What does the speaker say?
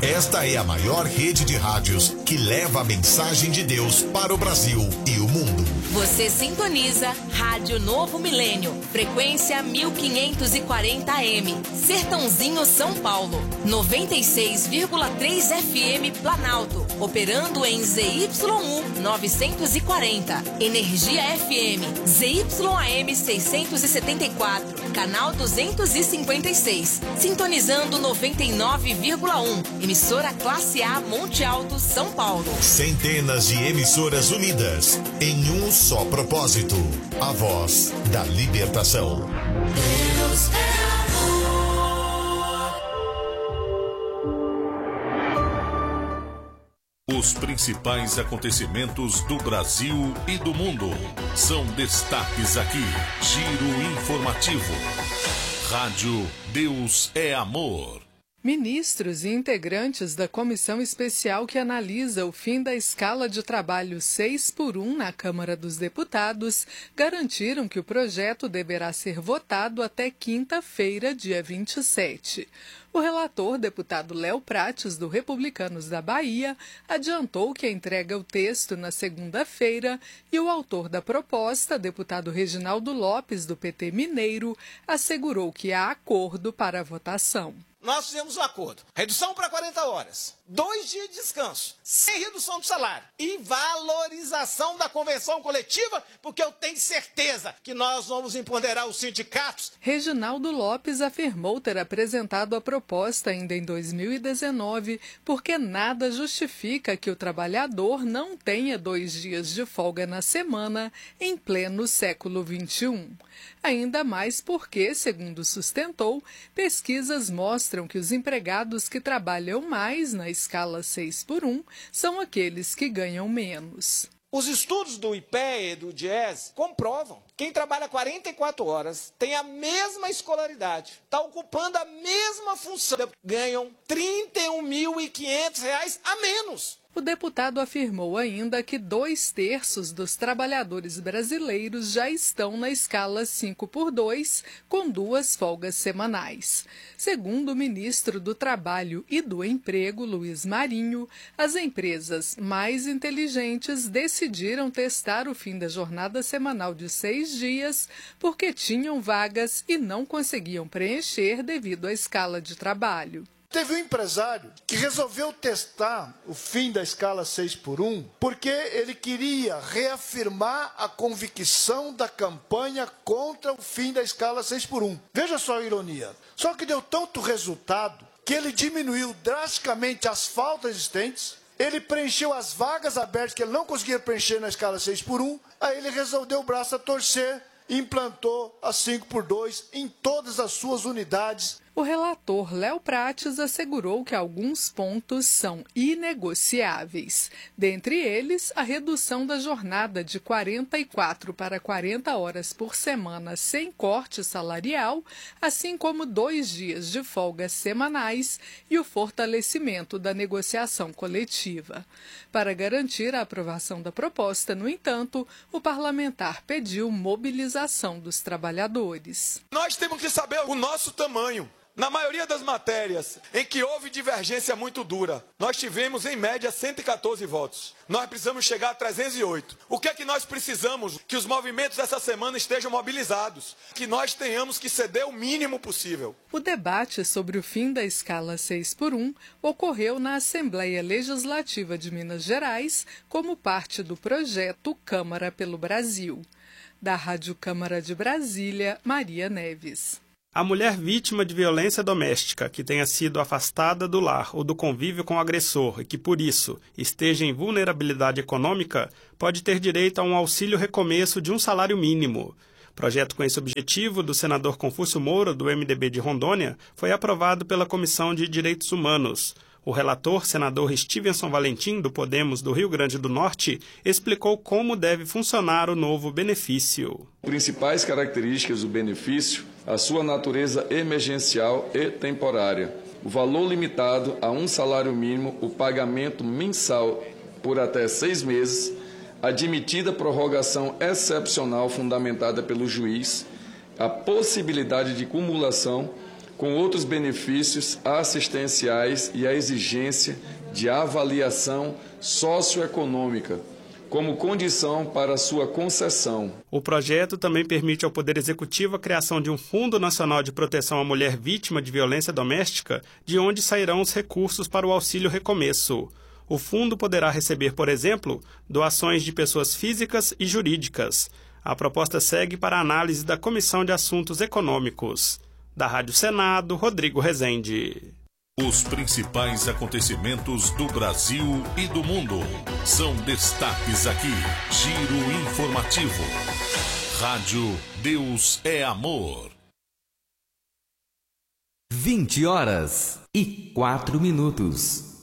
Esta é a maior rede de rádios que leva a mensagem de Deus para o Brasil e o mundo. Você sintoniza Rádio Novo Milênio, frequência 1540 AM, Sertãozinho, São Paulo, 96,3 FM Planalto, operando em ZYU 940, Energia FM, ZYAM 674, canal 256, sintonizando 99,1, emissora Classe A Monte Alto, São Paulo. Centenas de emissoras unidas em um só propósito, a voz da libertação. Deus é Os principais acontecimentos do Brasil e do mundo são destaques aqui. Giro informativo. Rádio Deus é Amor. Ministros e integrantes da comissão especial que analisa o fim da escala de trabalho 6x1 na Câmara dos Deputados garantiram que o projeto deverá ser votado até quinta-feira, dia 27. O relator, deputado Léo Prates, do Republicanos da Bahia, adiantou que entrega o texto na segunda-feira e o autor da proposta, deputado Reginaldo Lopes, do PT Mineiro, assegurou que há acordo para a votação. Nós fizemos um acordo. Redução para 40 horas. 2 dias de descanso. Sem redução do salário. E valorização da convenção coletiva, porque eu tenho certeza que nós vamos empoderar os sindicatos. Reginaldo Lopes afirmou ter apresentado a proposta ainda em 2019, porque nada justifica que o trabalhador não tenha 2 dias de folga na semana em pleno século XXI. Ainda mais porque, segundo sustentou, pesquisas mostram que os empregados que trabalham mais na escala 6x1 são aqueles que ganham menos. Os estudos do IPEA e do DIEESE comprovam. Quem trabalha 44 horas tem a mesma escolaridade, está ocupando a mesma função, ganham R$ 31.500 a menos. O deputado afirmou ainda que 2/3 dos trabalhadores brasileiros já estão na escala 5x2, com 2 folgas semanais. Segundo o ministro do Trabalho e do Emprego, Luiz Marinho, as empresas mais inteligentes decidiram testar o fim da jornada semanal de 6 dias porque tinham vagas e não conseguiam preencher devido à escala de trabalho. Teve um empresário que resolveu testar o fim da escala 6x1 porque ele queria reafirmar a convicção da campanha contra o fim da escala 6x1. Veja só a ironia. Só que deu tanto resultado que ele diminuiu drasticamente as faltas existentes, ele preencheu as vagas abertas que ele não conseguia preencher na escala 6x1, aí ele resolveu o braço a torcer e implantou a 5x2 em todas as suas unidades. O relator Léo Prates assegurou que alguns pontos são inegociáveis. Dentre eles, a redução da jornada de 44 para 40 horas por semana sem corte salarial, assim como 2 dias de folga semanais e o fortalecimento da negociação coletiva. Para garantir a aprovação da proposta, no entanto, o parlamentar pediu mobilização dos trabalhadores. Nós temos que saber o nosso tamanho. Na maioria das matérias em que houve divergência muito dura, nós tivemos em média 114 votos. Nós precisamos chegar a 308. O que é que nós precisamos? Que os movimentos dessa semana estejam mobilizados. Que nós tenhamos que ceder o mínimo possível. O debate sobre o fim da escala 6x1 ocorreu na Assembleia Legislativa de Minas Gerais como parte do projeto Câmara pelo Brasil. Da Rádio Câmara de Brasília, Maria Neves. A mulher vítima de violência doméstica que tenha sido afastada do lar ou do convívio com o agressor e que, por isso, esteja em vulnerabilidade econômica, pode ter direito a um auxílio recomeço de um salário mínimo. Projeto com esse objetivo do senador Confúcio Moura, do MDB de Rondônia, foi aprovado pela Comissão de Direitos Humanos. O relator, senador Stevenson Valentim, do Podemos do Rio Grande do Norte, explicou como deve funcionar o novo benefício. Principais características do benefício, a sua natureza emergencial e temporária, o valor limitado a um salário mínimo, o pagamento mensal por até 6 meses, admitida prorrogação excepcional fundamentada pelo juiz, a possibilidade de cumulação, com outros benefícios assistenciais e a exigência de avaliação socioeconômica como condição para sua concessão. O projeto também permite ao Poder Executivo a criação de um Fundo Nacional de Proteção à Mulher Vítima de Violência Doméstica, de onde sairão os recursos para o Auxílio Recomeço. O fundo poderá receber, por exemplo, doações de pessoas físicas e jurídicas. A proposta segue para a análise da Comissão de Assuntos Econômicos. Da Rádio Senado, Rodrigo Rezende. Os principais acontecimentos do Brasil e do mundo são destaques aqui. Giro informativo. Rádio Deus é Amor. 20 horas e 4 minutos.